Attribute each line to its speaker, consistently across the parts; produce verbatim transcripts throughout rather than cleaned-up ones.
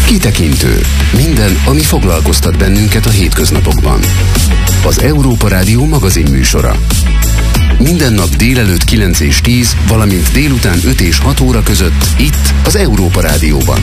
Speaker 1: Kitekintő. Minden, ami foglalkoztat bennünket a hétköznapokban. Az Európa Rádió magazin műsora. Minden nap délelőtt kilenc és tíz, valamint délután öt és hat óra között itt az Európa Rádióban.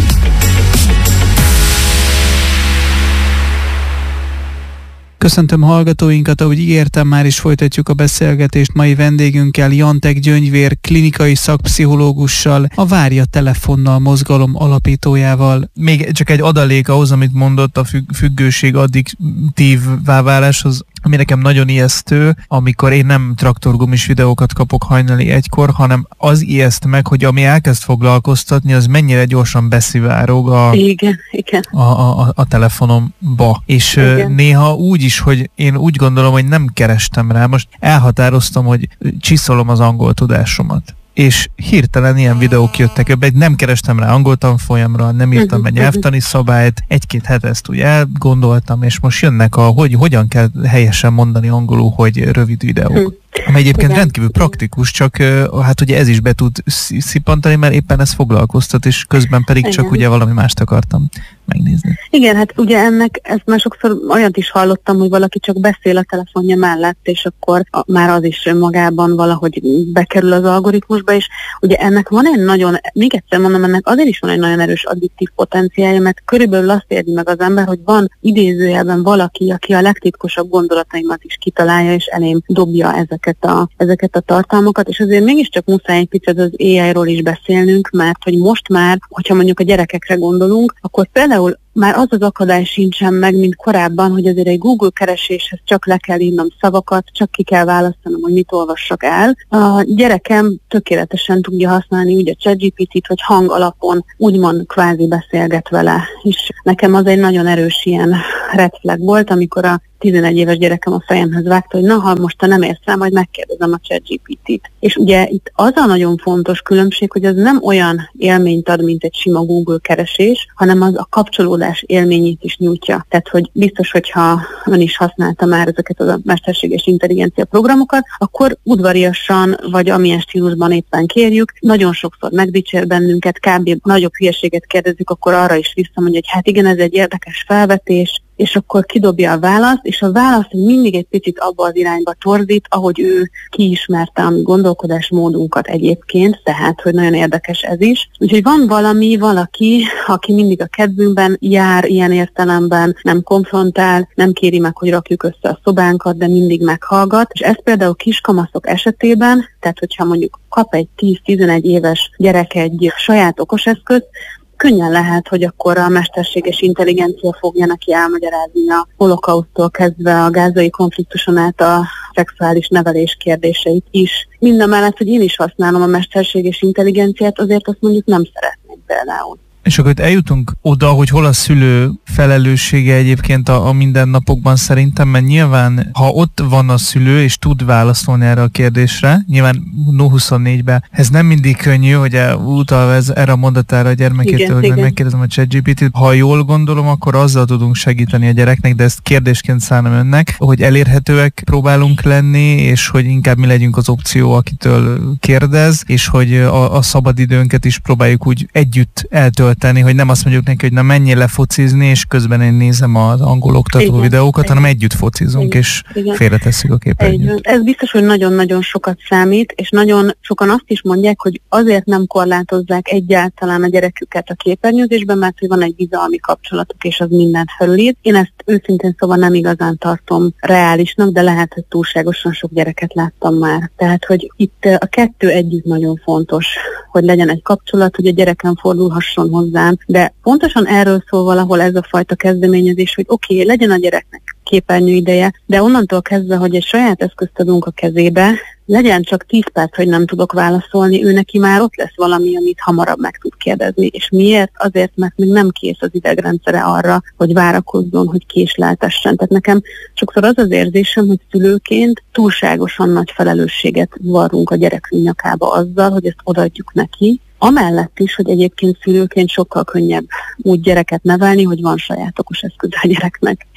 Speaker 2: Köszöntöm hallgatóinkat, ahogy ígértem, már is folytatjuk a beszélgetést mai vendégünkkel, Jantek Gyöngyvér klinikai szakpszichológussal, a Várja telefonnal mozgalom alapítójával. Még csak egy adalék ahhoz, amit mondott, a függ- függőség addiktívvá váláshoz, ami nekem nagyon ijesztő, amikor én nem traktorgumis videókat kapok hajnali egykor, hanem az ijeszt meg, hogy ami elkezd foglalkoztatni, az mennyire gyorsan beszivárog a,
Speaker 3: igen, igen.
Speaker 2: a, a, a telefonomba. És igen. Néha úgy is, hogy én úgy gondolom, hogy nem kerestem rá. Most elhatároztam, hogy csiszolom az angol tudásomat. És hirtelen ilyen videók jöttek ebbe, nem kerestem rá angol tanfolyamra, nem írtam be nyelvtani szabályt, egy-két het ezt úgy elgondoltam, és most jönnek a, hogy hogyan kell helyesen mondani angolul, hogy rövid videók. Ami egyébként igen. rendkívül praktikus, csak hát ugye ez is be tud szippantani, mert éppen ez foglalkoztat, és közben pedig igen. csak ugye valami mást akartam megnézni.
Speaker 3: Igen, hát ugye ennek, ezt már sokszor olyat is hallottam, hogy valaki csak beszél a telefonja mellett, és akkor a, már az is magában valahogy bekerül az algoritmusba, és ugye ennek van egy nagyon, még egyszer mondom, ennek azért is van egy nagyon erős addiktív potenciálja, mert körülbelül azt érzi meg az ember, hogy van idézőjelben valaki, aki a legtitkosabb gondolataimat is kitalálja, és elém dobja ezeket A, ezeket a tartalmakat, és azért mégiscsak muszáj egy picit az á i-ról is beszélnünk, mert hogy most már, hogyha mondjuk a gyerekekre gondolunk, akkor például már az az akadály sincsen meg, mint korábban, hogy azért egy Google kereséshez csak le kell írnom szavakat, csak ki kell választanom, hogy mit olvassak el. A gyerekem tökéletesen tudja használni úgy a ChatGPT-t, hogy hang alapon úgymond kvázi beszélget vele. És nekem az egy nagyon erős ilyen red flag volt, amikor a tizenegy éves gyerekem a fejemhez vágta, hogy na, ha most te nem érsz rá, majd megkérdezem a ChatGPT-t. És ugye itt az a nagyon fontos különbség, hogy az nem olyan élményt ad, mint egy sima Google keresés, hanem az a kapcsolódás élményét is nyújtja. Tehát, hogy biztos, hogyha ön is használta már ezeket a mesterséges intelligencia programokat, akkor udvariasan, vagy amilyen stílusban éppen kérjük, nagyon sokszor megdicsér bennünket, kb. Nagyobb hülyeséget kérdezzük, akkor arra is visszamondja, hogy hát igen, ez egy érdekes felvetés, és akkor kidobja a választ, és a választ mindig egy picit abba az irányba torzít, ahogy ő kiismerte a mi gondolkodásmódunkat egyébként, tehát, hogy nagyon érdekes ez is. Úgyhogy van valami, valaki, aki mindig a kedvünkben jár ilyen értelemben, nem konfrontál, nem kéri meg, hogy rakjuk össze a szobánkat, de mindig meghallgat, és ez például kiskamaszok esetében, tehát hogyha mondjuk kap egy tíz-tizenegy éves gyerek egy saját okoseszközt, könnyen lehet, hogy akkor a mesterséges intelligencia fogja neki elmagyarázni a holokausztól kezdve a gázai konfliktuson át a szexuális nevelés kérdéseit is. Mindamellett, hogy én is használom a mesterséges intelligenciát, azért azt mondjuk nem szeretném például.
Speaker 2: És akkor itt eljutunk oda, hogy hol a szülő felelőssége egyébként a, a mindennapokban szerintem, mert nyilván, ha ott van a szülő, és tud válaszolni erre a kérdésre, nyilván nulla huszonnégyben ez nem mindig könnyű, hogy utalva ez, erre a mondatára a gyermekétől, hogy igen. megkérdezem a ChatGPT-t. Ha jól gondolom, akkor azzal tudunk segíteni a gyereknek, de ezt kérdésként szánom önnek, hogy elérhetőek próbálunk lenni, és hogy inkább mi legyünk az opció, akitől kérdez, és hogy a, a szabadidőnket is próbáljuk úgy együtt eltölteni, tenni, hogy nem azt mondjuk neki, hogy na menjél le focizni, és közben én nézem az angol oktató igen, videókat, igen. hanem együtt focizunk, igen, és igen. félretesszük a képernyőt.
Speaker 3: Ez biztos, hogy nagyon-nagyon sokat számít, és nagyon sokan azt is mondják, hogy azért nem korlátozzák egyáltalán a gyereküket a képernyőzésben, mert hogy van egy bizalmi kapcsolatuk, és az mindent felülír. Én ezt őszintén szóval nem igazán tartom reálisnak, de lehet, hogy túlságosan sok gyereket láttam már. Tehát, hogy itt a kettő együtt nagyon fontos, hogy legyen egy kapcsolat, hogy a gyereken fordulhasson hozzám, de pontosan erről szól valahol ez a fajta kezdeményezés, hogy oké, okay, legyen a gyereknek képernyő ideje, de onnantól kezdve, hogy egy saját eszközt adunk a kezébe, legyen csak tíz perc, hogy nem tudok válaszolni, ő neki már ott lesz valami, amit hamarabb meg tud kérdezni. És miért? Azért, mert még nem kész az idegrendszere arra, hogy várakozzon, hogy késleltessen. Tehát nekem sokszor az az érzésem, hogy szülőként túlságosan nagy felelősséget varrunk a gyerekünk nyakába azzal, hogy ezt odaadjuk neki, amellett is, hogy egyébként szülőként sokkal könnyebb úgy gyereket nevelni, hogy van saját okos eszköz a gyereknek.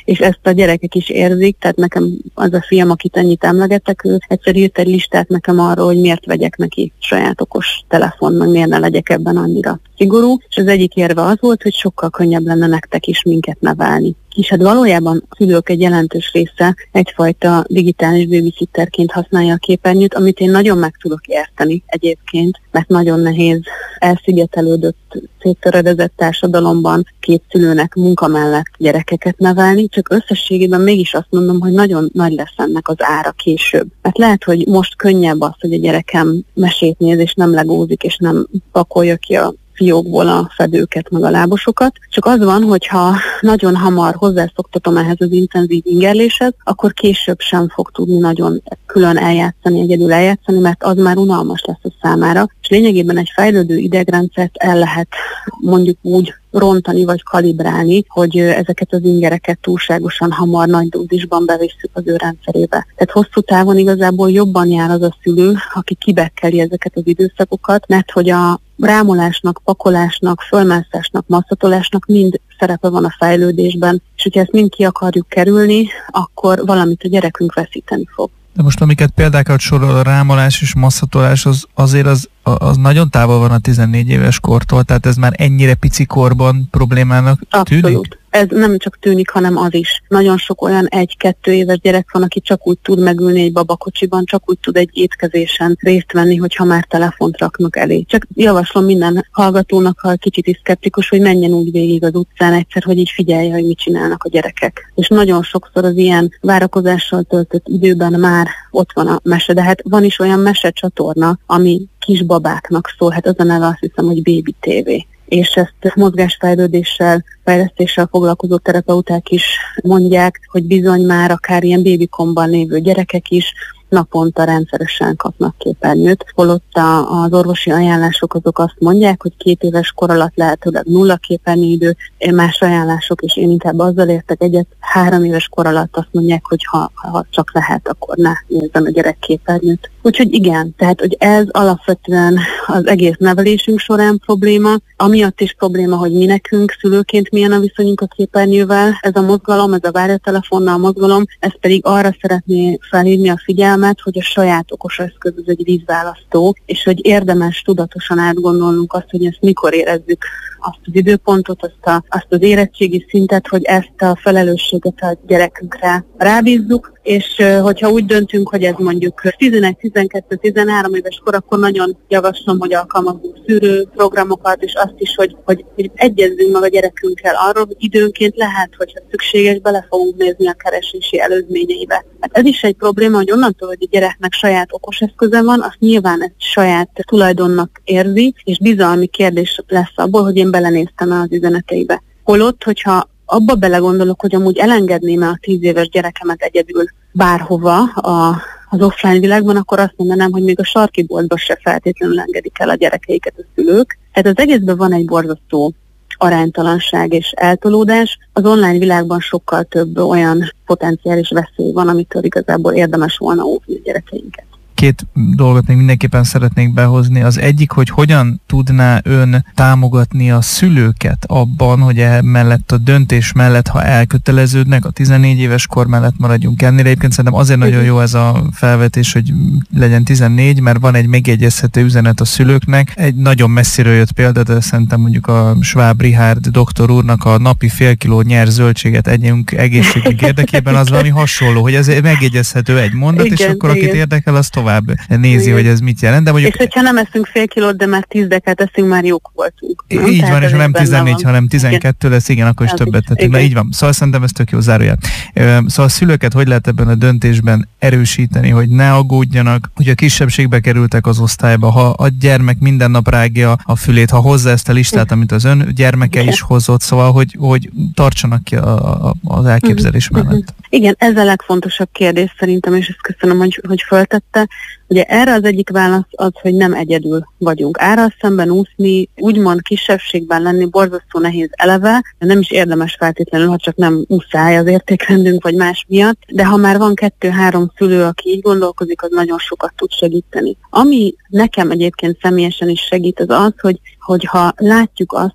Speaker 3: és ezt a gyerekek is érzik, tehát nekem az a fiam, akit ennyit emlegetek, ő egyszer írt egy listát nekem arról, hogy miért vegyek neki saját okos telefon, meg miért ne legyek ebben annyira szigorú, és az egyik érve az volt, hogy sokkal könnyebb lenne nektek is minket nevelni. És hát valójában a szülők egy jelentős része egyfajta digitális babysitterként használja a képernyőt, amit én nagyon meg tudok érteni egyébként, mert nagyon nehéz elszigetelődött, széttöredezett társadalomban két szülőnek munka mellett gyerekeket nevelni, csak összességében mégis azt mondom, hogy nagyon nagy lesz ennek az ára később. Mert lehet, hogy most könnyebb az, hogy a gyerekem mesét néz, és nem legózik, és nem pakolja ki a fiókból a fedőket, meg a lábosokat. Csak az van, hogyha nagyon hamar hozzászoktatom ehhez az intenzív ingerléshez, akkor később sem fog tudni nagyon külön eljátszani, egyedül eljátszani, mert az már unalmas lesz a számára. És lényegében egy fejlődő idegrendszert el lehet mondjuk úgy rontani vagy kalibrálni, hogy ezeket az ingereket túlságosan hamar nagy dózisban bevisszük az ő rendszerébe. Tehát hosszú távon igazából jobban jár az a szülő, aki kibekkeli ezeket az időszakokat, mert hogy a rámolásnak, pakolásnak, fölmászásnak, masszatolásnak mind szerepe van a fejlődésben, és hogyha ezt mind ki akarjuk kerülni, akkor valamit a gyerekünk veszíteni fog.
Speaker 2: De most amiket példákat sorol, a rámolás és masszatolás, az, azért az, az nagyon távol van a tizennégy éves kortól, tehát ez már ennyire pici korban problémának tűnik?
Speaker 3: Abszolút. Ez nem csak tűnik, hanem az is. Nagyon sok olyan egy-kettő éves gyerek van, aki csak úgy tud megülni egy babakocsiban, csak úgy tud egy étkezésen részt venni, hogyha már telefont raknak elé. Csak javaslom minden hallgatónak, ha kicsit is szkeptikus, hogy menjen úgy végig az utcán egyszer, hogy így figyelje, hogy mit csinálnak a gyerekek. És nagyon sokszor az ilyen várakozással töltött időben már ott van a mese, de hát van is olyan mesecsatorna, ami kisbabáknak szól, hát az a neve, azt hiszem, hogy Baby té vé. És ezt mozgásfejlődéssel, fejlesztéssel foglalkozó terapeuták is mondják, hogy bizony már akár ilyen babykomban lévő gyerekek is naponta rendszeresen kapnak képernyőt, holott a, az orvosi ajánlások azok azt mondják, hogy két éves kor alatt lehetőleg nulla képernyőidő, más ajánlások, és én inkább azzal értek egyet, három éves kor alatt azt mondják, hogy ha, ha csak lehet, akkor ne nézzen a gyerek képernyőt. Úgyhogy igen, tehát hogy ez alapvetően az egész nevelésünk során probléma, amiatt is probléma, hogy mi nekünk szülőként milyen a viszonyunk a képernyővel, ez a mozgalom, ez a várjatelefonnal mozgalom, ez pedig arra szeretné felhívni a figyelmet, hogy a saját okos eszköz az egy vízválasztó, és hogy érdemes tudatosan átgondolnunk azt, hogy ezt mikor érezzük azt az időpontot, azt, a, azt az érettségi szintet, hogy ezt a felelősséget a gyerekünkre rábízzuk, és hogyha úgy döntünk, hogy ez mondjuk tizenegy, tizenkettő, tizenhárom éves kor, akkor nagyon javaslom, hogy alkalmazzunk szűrő programokat, és azt is, hogy, hogy, hogy egyezzünk meg a gyerekünkkel arról, hogy időnként lehet, hogyha szükséges, bele fogunk nézni a keresési előzményeibe. Hát ez is egy probléma, hogy onnantól, hogy a gyereknek saját okos eszköze van, azt nyilván egy saját tulajdonnak érzi, és bizalmi kérdés lesz abból, hogy én belenéztem el az üzeneteibe. Holott, hogyha abba belegondolok, hogy amúgy elengedném el a tíz éves gyerekemet egyedül bárhova a, az offline világban, akkor azt mondanám, hogy még a sarki boltba se feltétlenül engedik el a gyerekeiket a szülők. Tehát az egészben van egy borzasztó aránytalanság és eltolódás. Az online világban sokkal több olyan potenciális veszély van, amitől igazából érdemes volna óvni a gyerekeinket.
Speaker 2: Két dolgot még mindenképpen szeretnék behozni. Az egyik, hogy hogyan tudná ön támogatni a szülőket abban, hogy mellett a döntés mellett, ha elköteleződnek, a tizennégy éves kor mellett maradjunk ennél. Egyébként szerintem azért nagyon jó ez a felvetés, hogy legyen tizennégy, mert van egy megjegyezhető üzenet a szülőknek. Egy nagyon messziről jött példa, de szerintem mondjuk a Schwab Richard doktor úrnak a napi fél kiló nyers zöldséget együnk egészségünk érdekében, az valami hasonló, hogy ez megjegyezhető egy mondat, igen, és akkor igen. Akit érdekel, az tovább nézi, igen. Hogy ez mit jelent. De mondjuk...
Speaker 3: És hogyha nem eszünk fél kilót, de már tíz dekát eszünk, már jók voltunk.
Speaker 2: Nem? Így tehát van, és nem tizennégy, hanem tizenkettő lesz, igen, akkor is ez többet tettünk. Na így van. Szóval szerintem ez tök jó zárójel. Szóval a szülőket hogy lehet ebben a döntésben erősíteni, hogy ne aggódjanak, hogy a kisebbségbe kerültek az osztályba, ha a gyermek minden nap rágja a fülét, ha hozza ezt a listát, amit az ön gyermeke is hozott, szóval, hogy, hogy tartsanak ki a, a, az elképzelés mellett.
Speaker 3: Igen, ez a legfontosabb kérdés szerintem, és ezt köszönöm, hogy, hogy föltette. Ugye erre az egyik válasz az, hogy nem egyedül vagyunk. Árral szemben úszni, úgymond kisebbségben lenni borzasztó nehéz eleve, nem is érdemes feltétlenül, ha csak nem muszáj az értékrendünk vagy más miatt, de ha már van kettő-három szülő, aki így gondolkozik, az nagyon sokat tud segíteni. Ami nekem egyébként személyesen is segít, az az, hogy hogyha látjuk azt, hogy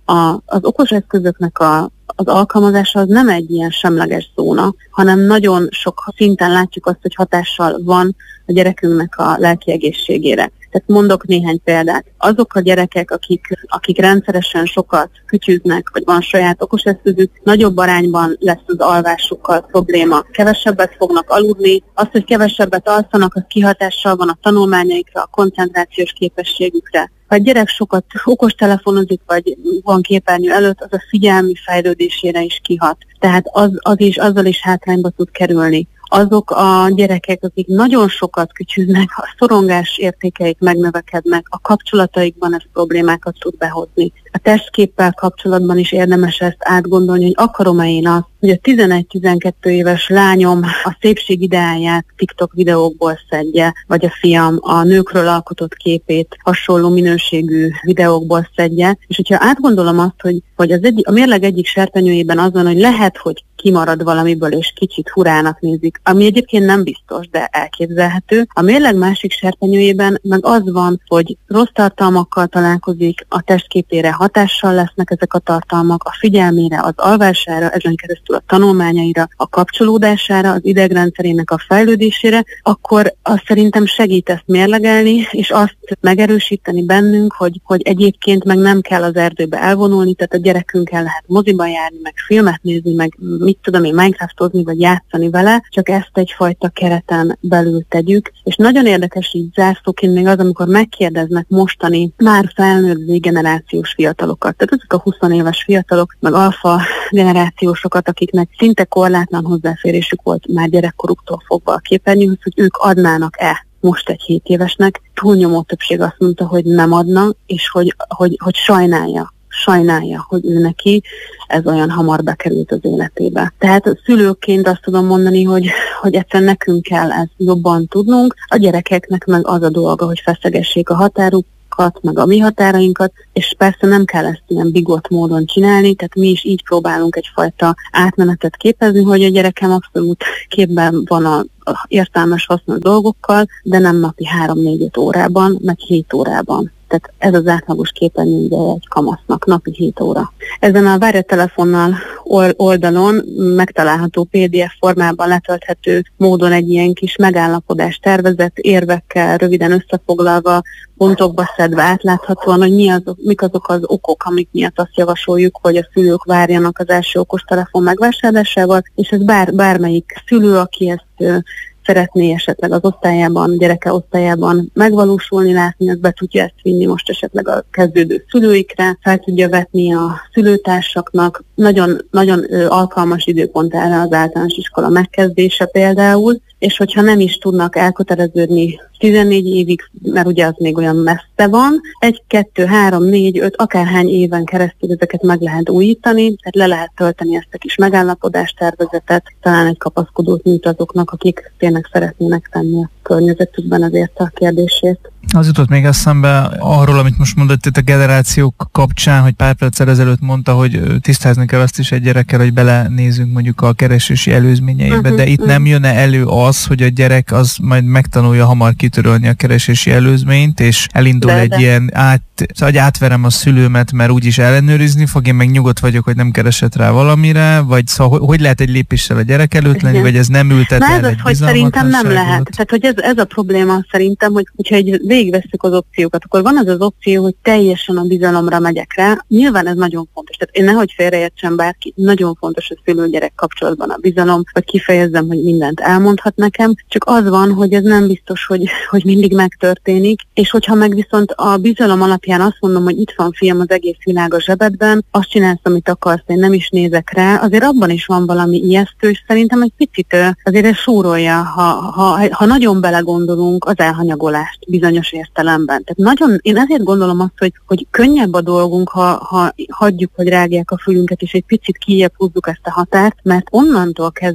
Speaker 3: a, az okos eszközöknek a az alkalmazása az nem egy ilyen semleges zóna, hanem nagyon sok szinten látjuk azt, hogy hatással van a gyerekünknek a lelki egészségére. Tehát mondok néhány példát. Azok a gyerekek, akik, akik rendszeresen sokat kütyűznek, vagy van saját okos eszközük, nagyobb arányban lesz az alvásukkal probléma. Kevesebbet fognak aludni, az, hogy kevesebbet alszanak, az kihatással van a tanulmányaikra, a koncentrációs képességükre. Ha egy gyerek sokat okostelefonozik, vagy van képernyő előtt, az a figyelmi fejlődésére is kihat. Tehát az, az is, azzal is hátrányba tud kerülni. Azok a gyerekek, akik nagyon sokat kütyűznek, a szorongás értékeik megnövekednek, a kapcsolataikban ez problémákat tud behozni. A testképpel kapcsolatban is érdemes ezt átgondolni, hogy akarom-e én azt, hogy a tizenegy-tizenkét éves lányom a szépség ideáját TikTok videókból szedje, vagy a fiam a nőkről alkotott képét hasonló minőségű videókból szedje. És hogyha átgondolom azt, hogy, hogy az egy, a mérleg egyik serpenyőjében az van, hogy lehet, hogy kimarad valamiből, és kicsit hurának nézik, ami egyébként nem biztos, de elképzelhető. A mérleg másik serpenyőjében meg az van, hogy rossz tartalmakkal találkozik, a testképére hatással lesznek ezek a tartalmak, a figyelmére, az alvására, ezen keresztül a tanulmányaira, a kapcsolódására, az idegrendszerének a fejlődésére, akkor azt szerintem segít ezt mérlegelni, és azt megerősíteni bennünk, hogy, hogy egyébként meg nem kell az erdőbe elvonulni, tehát a gyerekünkkel lehet moziba járni, meg filmet nézni, meg mit tudom én, Minecraftozni, vagy játszani vele, csak ezt egyfajta kereten belül tegyük. És nagyon érdekes így zárszóként még az, amikor megkérdeznek mostani, már felnőtt generációs fiatalokat. Tehát azok a húsz éves fiatalok, meg alfa generációsokat, akiknek szinte korlátlan hozzáférésük volt már gyerekkoruktól fogva a képernyőhöz, hogy ők adnának-e most egy hét évesnek. Túlnyomó többség azt mondta, hogy nem adna, és hogy, hogy, hogy sajnálja. sajnálja, hogy ő neki ez olyan hamar bekerült az életébe. Tehát szülőként azt tudom mondani, hogy, hogy egyszerűen nekünk kell ezt jobban tudnunk, a gyerekeknek meg az a dolga, hogy feszegessék a határukat, meg a mi határainkat, és persze nem kell ezt ilyen bigott módon csinálni, tehát mi is így próbálunk egyfajta átmenetet képezni, hogy a gyerekem abszolút képben van a a értelmes, hasznos dolgokkal, de nem napi három-négy-öt órában, meg hét órában. Tehát ez az átlagos képernyő ideje egy kamasznak, napi hét óra. Ezen a Várj a telefonnal oldalon megtalálható pé dé ef formában letölthető módon egy ilyen kis megállapodás tervezett, érvekkel, röviden összefoglalva, pontokba szedve, átláthatóan, hogy mi az, mik azok az okok, amik miatt azt javasoljuk, hogy a szülők várjanak az első okostelefon megvásárlásával, és ez bár, bármelyik szülő, aki ezt szeretné esetleg az osztályában, gyereke osztályában megvalósulni, látni, az be tudja ezt vinni most esetleg a kezdődő szülőikre, fel tudja vetni a szülőtársaknak. Nagyon, nagyon alkalmas időpont erre az általános iskola megkezdése például, és hogyha nem is tudnak elköteleződni tizennégy évig, mert ugye az még olyan messze van, egy, kettő, három, négy, öt, akárhány éven keresztül ezeket meg lehet újítani, tehát le lehet tölteni ezt a kis megállapodást, tervezetet, talán egy kapaszkodót nyújt azoknak, akik tényleg szeretnének tenni a környezetükben azért a kérdésért.
Speaker 2: Az jutott még eszembe arról, amit most mondott itt a generációk kapcsán, hogy pár perccel ezelőtt mondta, hogy tisztázni kell azt is egy gyerekkel, hogy belenézünk mondjuk a keresési előzményeibe, uh-huh, de itt uh-huh. nem jönne elő az, hogy a gyerek az majd megtanulja hamar kitörölni a keresési előzményt, és elindul de, egy de. ilyen át, szóval átverem a szülőmet, mert úgyis ellenőrizni fog, én meg nyugodt vagyok, hogy nem keresett rá valamire, vagy szóval hogy lehet egy lépéssel a gyerek előtt lenni, vagy ez nem ültet el egy
Speaker 3: hogy szerintem nem lehet. Tehát, hogy ez, ez a probléma szerintem, hogy hogyha egy végigvesszük az opciókat, akkor van az az opció, hogy teljesen a bizalomra megyek rá. Nyilván ez nagyon fontos. Tehát én nehogy félreértsen bárki, nagyon fontos a szülő-gyerek kapcsolatban a bizalom, vagy kifejezzem, hogy mindent elmondhat nekem. Csak az van, hogy ez nem biztos, hogy, hogy mindig megtörténik, és hogyha meg viszont a bizalom alapján azt mondom, hogy itt van fiam az egész világ a zsebedben, azt csinálsz, amit akarsz, én nem is nézek rá, azért abban is van valami ijesztő, és szerintem egy picit azért ez súrolja, ha, ha, ha nagyon belegondolunk az elhanyagolást bizonyos értelemben. Tehát nagyon, én ezért gondolom azt, hogy, hogy könnyebb a dolgunk, ha, ha hagyjuk, hogy rágják a fülünket, és egy picit kijebb húzzuk ezt a határt, mert onnantól kezdve,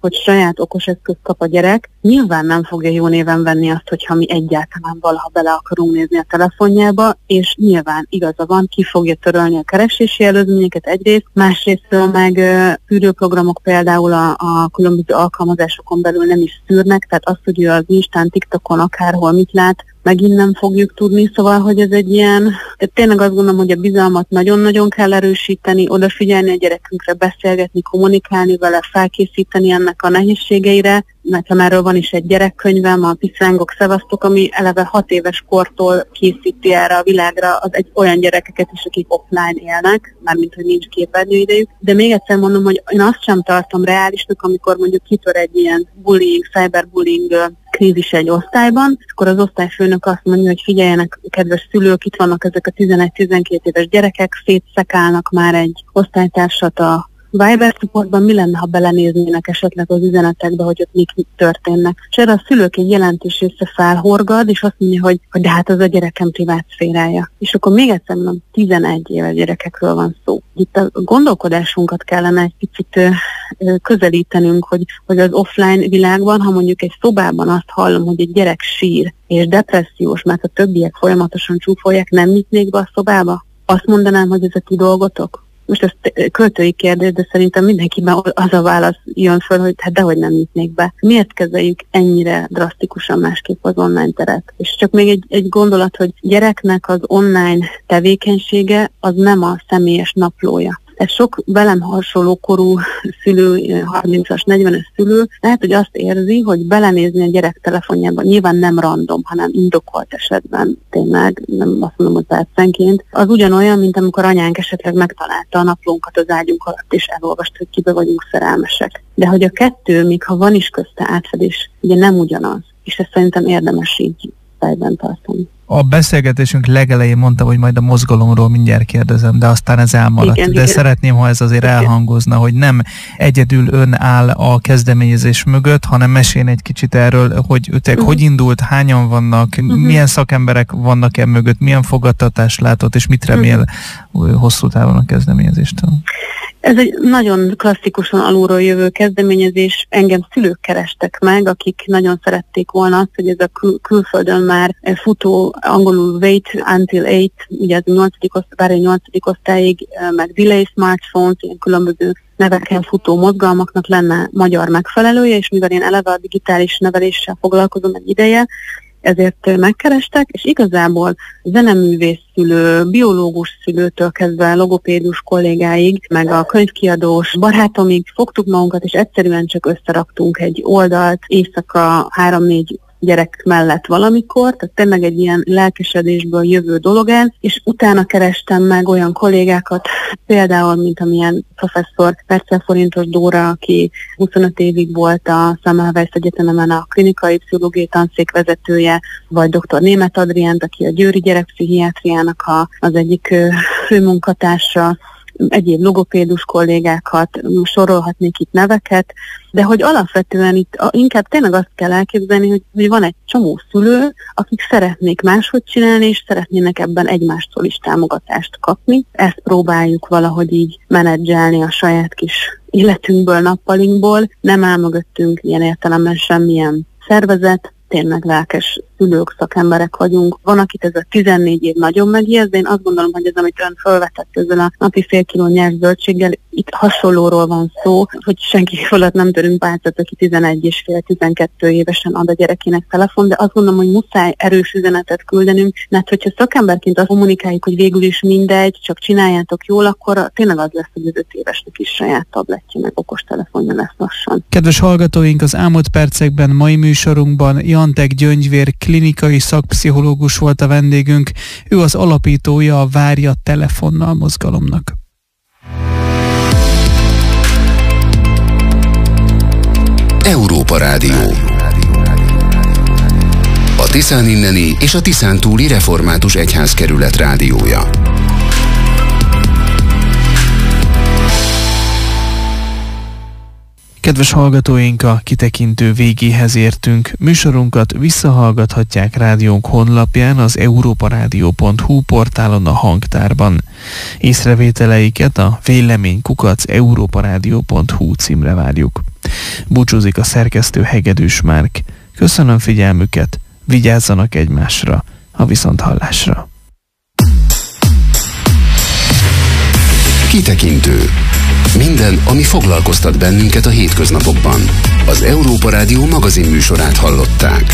Speaker 3: hogy saját okos eszközt kap a gyerek, nyilván nem fogja jó néven venni azt, hogyha mi egyáltalán valaha bele akarunk nézni a telefonjába, és nyilván igaza van, ki fogja törölni a keresési előzményeket egyrészt, másrésztől meg szűrőprogramok például a, a különböző alkalmazásokon belül nem is szűrnek, tehát azt, hogy ő az Instán, TikTokon, akárhol mit lát, megint nem fogjuk tudni, szóval, hogy ez egy ilyen, tehát tényleg azt gondolom, hogy a bizalmat nagyon-nagyon kell erősíteni, odafigyelni a gyerekünkre, beszélgetni, kommunikálni vele, felkészíteni ennek a nehézségeire. Nekem erről van is egy gyerekkönyvem, a Piszrángok Szevasztok, ami eleve hat éves kortól készíti erre a világra az egy olyan gyerekeket is, akik offline élnek, mármint, hogy nincs képernyőidejük. De még egyszer mondom, hogy én azt sem tartom reálisnak, amikor mondjuk kitör egy ilyen bullying, cyberbullying krízis egy osztályban, és akkor az osztályfőnök azt mondja, hogy figyeljenek, kedves szülők, itt vannak ezek a tizenegy-tizenkét éves gyerekek, szétszekálnak már egy osztálytársat a Viber csoportban, mi lenne, ha belenéznének esetleg az üzenetekbe, hogy ott mik történnek. És erre a szülők egy jelentős része felhorgad, és azt mondja, hogy, hogy de hát az a gyerekem privát szférája. És akkor még egyszer mondom, tizenegy éves gyerekekről van szó. Itt a gondolkodásunkat kellene egy picit ö, közelítenünk, hogy, hogy az offline világban, ha mondjuk egy szobában azt hallom, hogy egy gyerek sír, és depressziós, mert a többiek folyamatosan csúfolják, nem nyitnék be a szobába? Azt mondanám, hogy ez a ti dolgotok? Most ez költői kérdés, de szerintem mindenkiben az a válasz jön föl, hogy hát dehogy nem nyitnék be. Miért kezeljük ennyire drasztikusan másképp az online teret? És csak még egy, egy gondolat, hogy gyereknek az online tevékenysége az nem a személyes naplója. Ez sok velem hasonló korú szülő, harmincas, negyvenes szülő lehet, hogy azt érzi, hogy belenézni a gyerek telefonjába, nyilván nem random, hanem indokolt esetben, tényleg, nem azt mondom, hogy percenként, az ugyanolyan, mint amikor anyánk esetleg megtalálta a naplónkat az ágyunk alatt, és elolvasta, hogy kibe vagyunk szerelmesek. De hogy a kettő, még ha van is közte átfedés, ugye nem ugyanaz, és ezt szerintem érdemes így fejben tartani.
Speaker 2: A beszélgetésünk legelején mondta, hogy majd a mozgalomról mindjárt kérdezem, de aztán ez elmaradt. Igen, de igen. Szeretném, ha ez azért igen. elhangozna, hogy nem egyedül ön áll a kezdeményezés mögött, hanem mesélj egy kicsit erről, hogy ötek uh-huh. hogy indult, hányan vannak, uh-huh. milyen szakemberek vannak e mögött, milyen fogadtatást látott, és mit remél uh-huh. hosszú távon a kezdeményezéstől.
Speaker 3: Ez egy nagyon klasszikusan alulról jövő kezdeményezés. Engem szülők kerestek meg, akik nagyon szerették volna azt, hogy ez a kül- külföldön már futó, angolul wait until eight, ugye ez a nyolcadik osztály, nyolcadik osztályig, meg delay smartphones, ilyen különböző neveken futó mozgalmaknak lenne magyar megfelelője, és mivel én eleve a digitális neveléssel foglalkozom egy ideje, ezért megkerestek, és igazából zeneművész szülő, biológus szülőtől kezdve logopédus kollégáig, meg a könyvkiadós barátomig fogtuk magunkat, és egyszerűen csak összeraktunk egy oldalt éjszaka három-négy gyerek mellett valamikor, tehát tényleg egy ilyen lelkesedésből jövő dolog ez, és utána kerestem meg olyan kollégákat, például, mint amilyen professzor Percel Forintos Dóra, aki huszonöt évig volt a Semmelweis Egyetemen a klinikai pszichológiai tanszék vezetője, vagy dr. Németh Adriánt, aki a győri gyerekpszichiátriának a, az egyik főmunkatársa, egyéb logopédus kollégákat, sorolhatnék itt neveket, de hogy alapvetően itt inkább tényleg azt kell elképzelni, hogy, hogy van egy csomó szülő, akik szeretnék máshogy csinálni, és szeretnének ebben egymástól is támogatást kapni. Ezt próbáljuk valahogy így menedzselni a saját kis életünkből, nappalinkból. Nem áll mögöttünk ilyen értelemben semmilyen szervezet, tényleg lelkes szülők, szakemberek vagyunk. Van, akit ez a tizennégy év nagyon megijed, de én azt gondolom, hogy ez, amit ön felvetett ezzel a napi fél kiló nyers zöldséggel, itt hasonlóról van szó, hogy senki fölött nem törünk bácát, aki tizenegy és fél, tizenkettő évesen ad a gyerekének telefon, de azt gondolom, hogy muszáj erős üzenetet küldenünk, mert hogyha szakemberként azt kommunikáljuk, hogy végül is mindegy, csak csináljátok jól, akkor tényleg az lesz, hogy az öt évesnek is saját tabletje, meg okostelefonja lesz lassan.
Speaker 2: Kedves hallgatóink, az elmúlt percekben mai műsorunkban Jantek Gyöngyvér klinikai szakpszichológus volt a vendégünk. Ő az alapítója a Várja telefonnal mozgalomnak.
Speaker 1: Európa Rádió. A Tiszán inneni és a Tiszán túli református egyházkerület rádiója.
Speaker 2: Kedves hallgatóink, a kitekintő végéhez értünk. Műsorunkat visszahallgathatják rádiónk honlapján, az európarádió pont hu portálon, a hangtárban. Észrevételeiket a vélemény kukac európarádió pont hu címre várjuk. Búcsúzik a szerkesztő Hegedűs Márk. Köszönöm figyelmüket, vigyázzanak egymásra, a viszonthallásra.
Speaker 1: Kitekintő. Minden, ami foglalkoztat bennünket a hétköznapokban. Az Európa Rádió magazin műsorát hallották.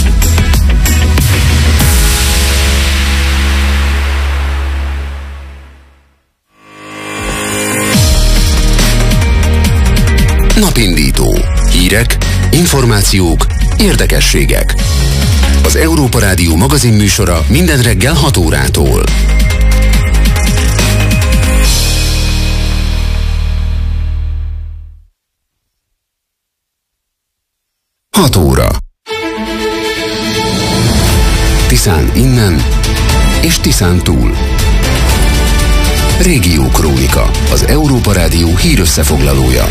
Speaker 1: Napindító. Hírek, információk, érdekességek. Az Európa Rádió magazin műsora minden reggel hat órától. hat óra. Tiszán innen és Tiszán túl. Régiókrónika, az Európa Rádió hírösszefoglalója.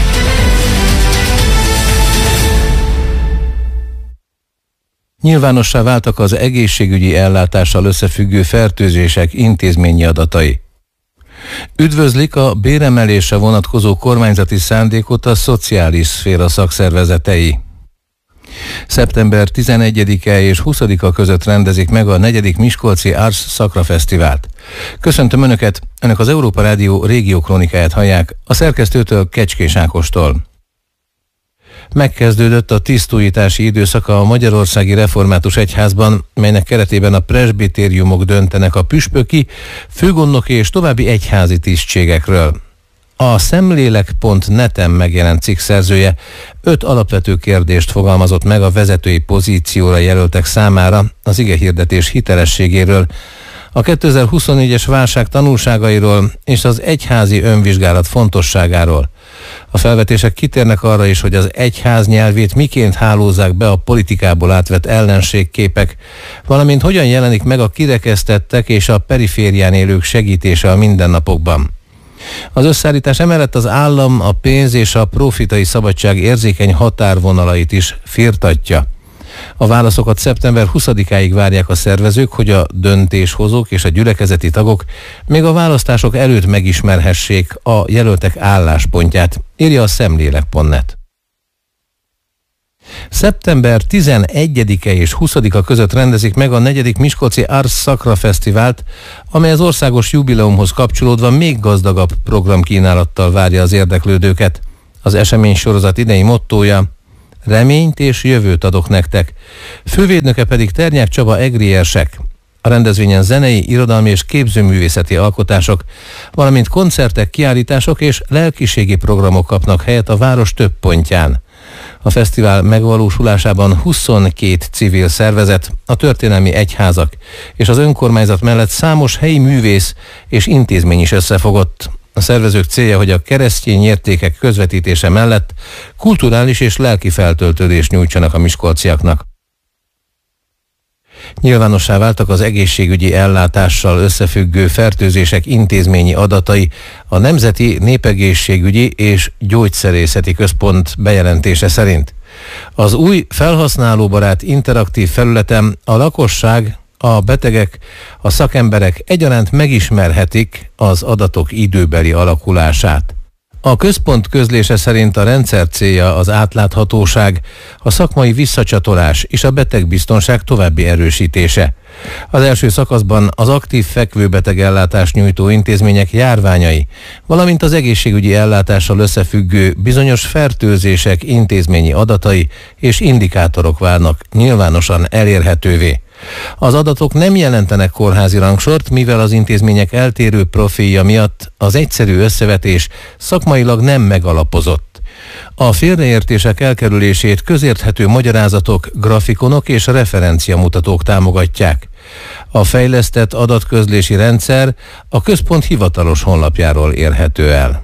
Speaker 4: Nyilvánossá váltak az egészségügyi ellátással összefüggő fertőzések intézményi adatai. Üdvözlik a béremelésre vonatkozó kormányzati szándékot a szociális szféra szakszervezetei. szeptember tizenegyedike és huszadika között rendezik meg a negyedik Miskolci Ars Sacra Fesztivált. Köszöntöm Önöket, Önök az Európa Rádió régiókrónikáját hallják, a szerkesztőtől, Kecskés Ákostól. Megkezdődött a tisztújítási időszaka a Magyarországi Református Egyházban, melynek keretében a presbitériumok döntenek a püspöki, főgondnoki és további egyházi tisztségekről. A szemlélek pont net-en megjelent cikk szerzője öt alapvető kérdést fogalmazott meg a vezetői pozícióra jelöltek számára az igehirdetés hitelességéről, a kétezer-huszonnégyes válság tanulságairól és az egyházi önvizsgálat fontosságáról. A felvetések kitérnek arra is, hogy az egyház nyelvét miként hálózzák be a politikából átvett ellenségképek, valamint hogyan jelenik meg a kirekesztettek és a periférián élők segítése a mindennapokban. Az összeállítás emellett az állam, a pénz és a profitai szabadság érzékeny határvonalait is firtatja. A válaszokat szeptember huszadikáig várják a szervezők, hogy a döntéshozók és a gyülekezeti tagok még a választások előtt megismerhessék a jelöltek álláspontját, írja a szemlélek pont net. szeptember tizenegyedike és huszadika között rendezik meg a negyedik Miskolci Ars Sacra Fesztivált, amely az országos jubileumhoz kapcsolódva még gazdagabb programkínálattal várja az érdeklődőket. Az esemény sorozat idei mottója: reményt és jövőt adok nektek. Fővédnöke pedig Ternyák Csaba egri érsek. A rendezvényen zenei, irodalmi és képzőművészeti alkotások, valamint koncertek, kiállítások és lelkiségi programok kapnak helyet a város több pontján. A fesztivál megvalósulásában huszonkét civil szervezet, a történelmi egyházak és az önkormányzat mellett számos helyi művész és intézmény is összefogott. A szervezők célja, hogy a keresztény értékek közvetítése mellett kulturális és lelki feltöltődést nyújtsanak a miskolciaknak. Nyilvánossá váltak az egészségügyi ellátással összefüggő fertőzések intézményi adatai a Nemzeti Népegészségügyi és Gyógyszerészeti Központ bejelentése szerint. Az új felhasználóbarát interaktív felületen a lakosság, a betegek, a szakemberek egyaránt megismerhetik az adatok időbeli alakulását. A központ közlése szerint a rendszer célja az átláthatóság, a szakmai visszacsatolás és a betegbiztonság további erősítése. Az első szakaszban az aktív fekvőbeteg ellátást nyújtó intézmények járványai, valamint az egészségügyi ellátással összefüggő bizonyos fertőzések intézményi adatai és indikátorok válnak nyilvánosan elérhetővé. Az adatok nem jelentenek kórházi rangsort, mivel az intézmények eltérő profilja miatt az egyszerű összevetés szakmailag nem megalapozott. A félreértések elkerülését közérthető magyarázatok, grafikonok és referenciamutatók támogatják. A fejlesztett adatközlési rendszer a központ hivatalos honlapjáról érhető el.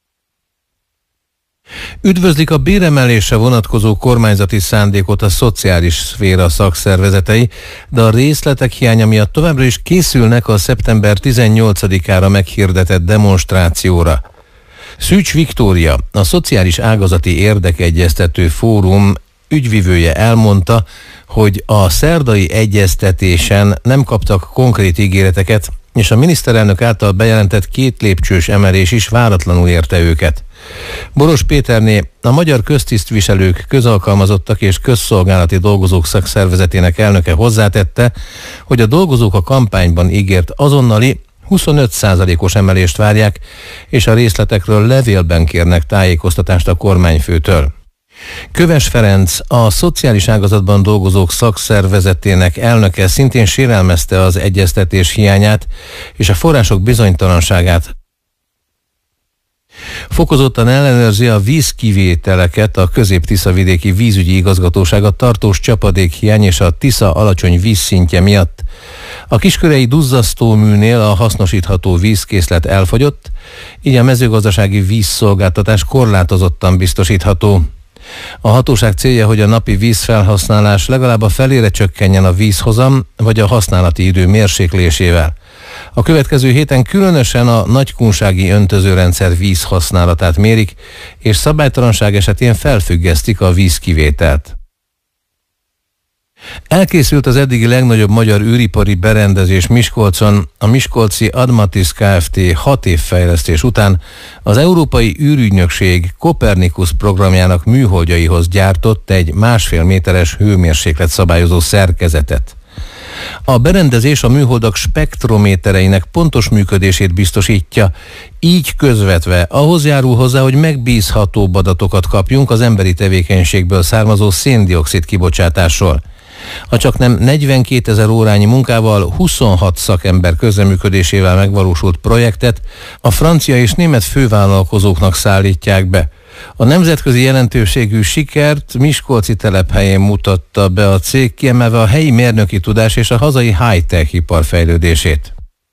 Speaker 4: Üdvözlik a béremelésre vonatkozó kormányzati szándékot a szociális szféra szakszervezetei, de a részletek hiánya miatt továbbra is készülnek a szeptember tizennyolcadikára meghirdetett demonstrációra. Szűcs Viktória, a Szociális Ágazati Érdekegyeztető Fórum ügyvivője elmondta, hogy a szerdai egyeztetésen nem kaptak konkrét ígéreteket, és a miniszterelnök által bejelentett két lépcsős emelés is váratlanul érte őket. Boros Péterné, a Magyar Köztisztviselők, Közalkalmazottak és Közszolgálati Dolgozók Szakszervezetének elnöke hozzátette, hogy a dolgozók a kampányban ígért azonnali huszonöt százalékos emelést várják, és a részletekről levélben kérnek tájékoztatást a kormányfőtől. Köves Ferenc, a szociális ágazatban dolgozók szakszervezetének elnöke szintén sérelmezte az egyeztetés hiányát és a források bizonytalanságát. Fokozottan ellenőrzi a vízkivételeket a Közép-Tiszavidéki Vízügyi Igazgatóság a tartós csapadékhiány és a Tisza alacsony vízszintje miatt. A kiskörei duzzasztóműnél a hasznosítható vízkészlet elfogyott, így a mezőgazdasági vízszolgáltatás korlátozottan biztosítható. A hatóság célja, hogy a napi vízfelhasználás legalább a felére csökkenjen a vízhozam vagy a használati idő mérséklésével. A következő héten különösen a nagykunsági öntözőrendszer vízhasználatát mérik, és szabálytalanság esetén felfüggesztik a vízkivételt. Elkészült az eddigi legnagyobb magyar űripari berendezés Miskolcon. A miskolci Admatis Kft. hat év fejlesztés után az Európai űrügynökség Copernicus programjának műholdjaihoz gyártott egy másfél méteres hőmérséklet szabályozó szerkezetet. A berendezés a műholdak spektrométereinek pontos működését biztosítja, így közvetve ahhoz járul hozzá, hogy megbízhatóbb adatokat kapjunk az emberi tevékenységből származó szén-dioxid kibocsátásról. A csaknem negyvenkétezer órányi munkával, huszonhat szakember közreműködésével megvalósult projektet a francia és német fővállalkozóknak szállítják be. A nemzetközi jelentőségű sikert miskolci telephelyén mutatta be a cég, kiemelve a helyi mérnöki tudás és a hazai high-tech ipar fejlődését.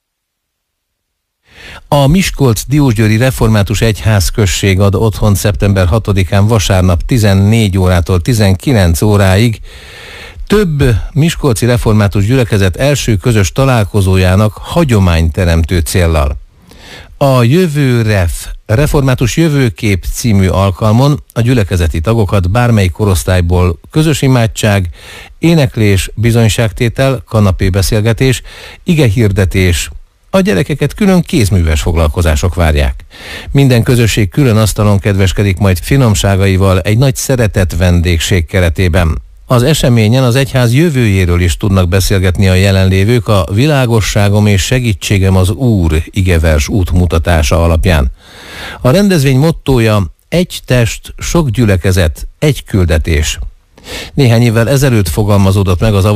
Speaker 4: A Miskolc-Diósgyőri Református Egyházközség ad otthont szeptember hatodikán vasárnap tizennégy órától tizenkilenc óráig több miskolci református gyülekezet első közös találkozójának hagyományteremtő céllal. A Jövőref, Református Jövőkép című alkalmon a gyülekezeti tagokat bármelyik korosztályból közös imádság, éneklés, bizonyságtétel, kanapébeszélgetés, igehirdetés, a gyerekeket külön kézműves foglalkozások várják. Minden közösség külön asztalon kedveskedik majd finomságaival egy nagy szeretett vendégség keretében. Az eseményen az egyház jövőjéről is tudnak beszélgetni a jelenlévők a Világosságom és segítségem az Úr igevers útmutatása alapján. A rendezvény mottója egy test, sok gyülekezet, egy küldetés. Néhány évvel ezelőtt fogalmazódott meg az